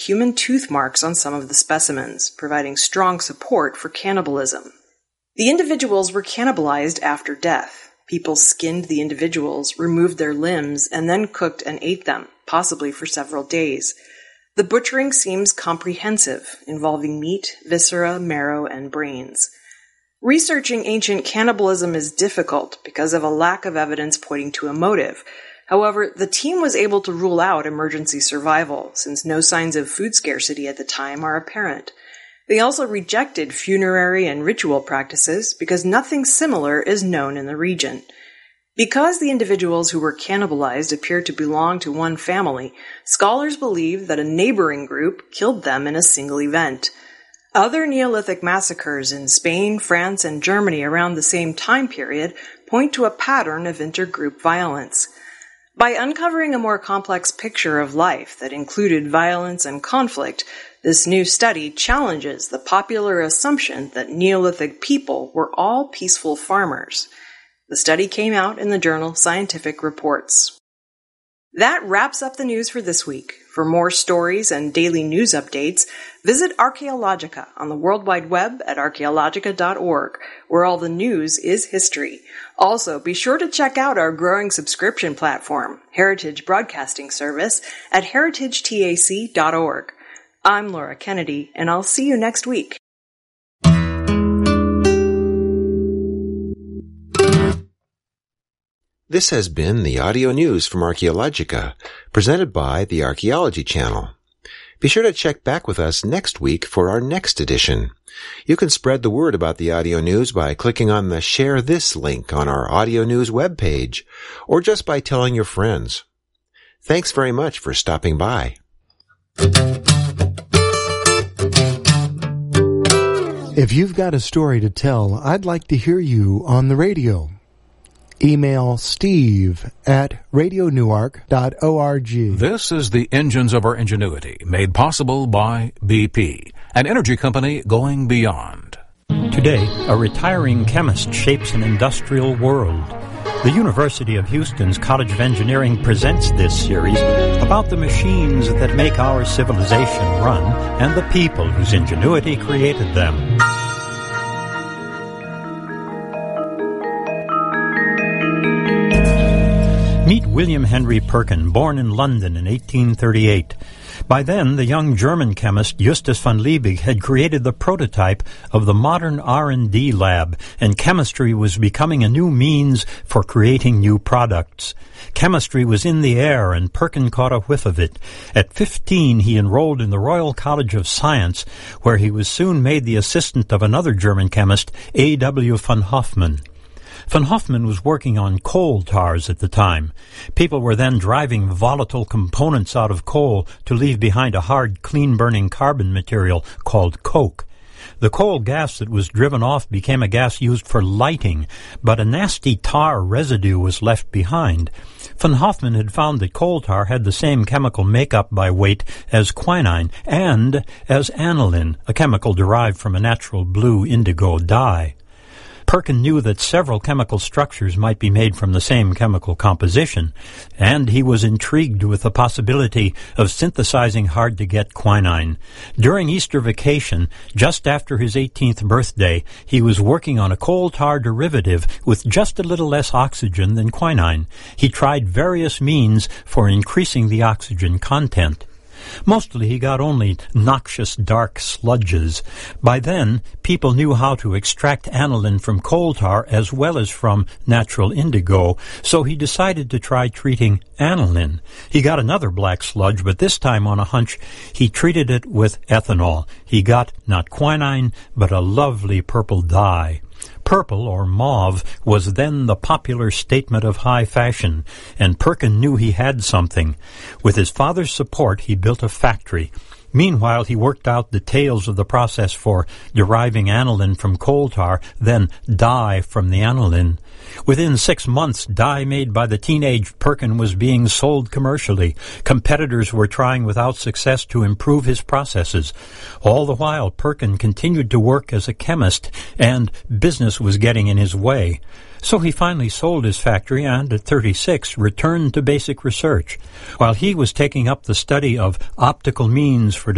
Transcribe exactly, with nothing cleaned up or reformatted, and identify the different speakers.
Speaker 1: human tooth marks on some of the specimens, providing strong support for cannibalism. The individuals were cannibalized after death. People skinned the individuals, removed their limbs, and then cooked and ate them, possibly for several days. The butchering seems comprehensive, involving meat, viscera, marrow, and brains. Researching ancient cannibalism is difficult because of a lack of evidence pointing to a motive. However, the team was able to rule out emergency survival, since no signs of food scarcity at the time are apparent. They also rejected funerary and ritual practices because nothing similar is known in the region. Because the individuals who were cannibalized appeared to belong to one family, scholars believe that a neighboring group killed them in a single event. Other Neolithic massacres in Spain, France, and Germany around the same time period point to a pattern of intergroup violence. By uncovering a more complex picture of life that included violence and conflict, this new study challenges the popular assumption that Neolithic people were all peaceful farmers. The study came out in the journal Scientific Reports. That wraps up the news for this week. For more stories and daily news updates, visit Archaeologica on the World Wide Web at archaeologica dot org, where all the news is history. Also, be sure to check out our growing subscription platform, Heritage Broadcasting Service, at heritage tac dot org. I'm Laura Kennedy, and I'll see you next week.
Speaker 2: This has been the audio news from Archaeologica, presented by the Archaeology Channel. Be sure to check back with us next week for our next edition. You can spread the word about the audio news by clicking on the Share This link on our audio news webpage, or just by telling your friends. Thanks very much for stopping by.
Speaker 3: If you've got a story to tell, I'd like to hear you on the radio. Email steve at radio newark dot org.
Speaker 4: This is the Engines of Our Ingenuity, made possible by B P, an energy company going beyond.
Speaker 5: Today, a retiring chemist shapes an industrial world. The University of Houston's College of Engineering presents this series about the machines that make our civilization run and the people whose ingenuity created them. Meet William Henry Perkin, born in London in eighteen thirty-eight. By then, the young German chemist Justus von Liebig had created the prototype of the modern R and D lab, and chemistry was becoming a new means for creating new products. Chemistry was in the air, and Perkin caught a whiff of it. At fifteen, he enrolled in the Royal College of Science, where he was soon made the assistant of another German chemist, A W von Hofmann. Von Hofmann was working on coal tars at the time. People were then driving volatile components out of coal to leave behind a hard, clean-burning carbon material called coke. The coal gas that was driven off became a gas used for lighting, but a nasty tar residue was left behind. Von Hofmann had found that coal tar had the same chemical makeup by weight as quinine and as aniline, a chemical derived from a natural blue indigo dye. Perkin knew that several chemical structures might be made from the same chemical composition, and he was intrigued with the possibility of synthesizing hard-to-get quinine. During Easter vacation, just after his eighteenth birthday, he was working on a coal tar derivative with just a little less oxygen than quinine. He tried various means for increasing the oxygen content. Mostly he got only noxious dark sludges. By then, people knew how to extract aniline from coal tar as well as from natural indigo, so he decided to try treating aniline. He got another black sludge, but this time on a hunch, he treated it with ethanol. He got not quinine, but a lovely purple dye. Purple, or mauve, was then the popular statement of high fashion, and Perkin knew he had something. With his father's support, he built a factory. Meanwhile, he worked out details of the process for deriving aniline from coal tar, then dye from the aniline. Within six months, dye made by the teenage Perkin was being sold commercially. Competitors were trying without success to improve his processes. All the while, Perkin continued to work as a chemist, and business was getting in his way. So he finally sold his factory and, at thirty-six, returned to basic research. While he was taking up the study of optical means for